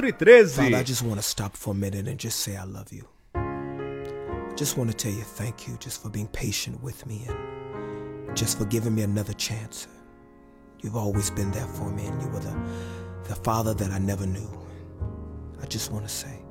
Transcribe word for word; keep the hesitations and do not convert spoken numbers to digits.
quatro e treze. Father, I just want to stop for a minute and just say I love you. I just want to tell you thank you just for being patient with me and just for giving me another chance. You've always been there for me, and you were the, the father that I never knew. I just want to say